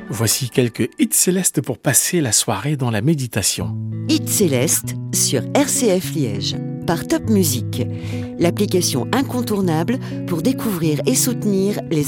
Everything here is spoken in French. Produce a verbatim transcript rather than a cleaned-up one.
Voici quelques hits célestes pour passer la soirée dans la méditation. Hit Céleste sur R C F Liège, par Top Music, l'application incontournable pour découvrir et soutenir les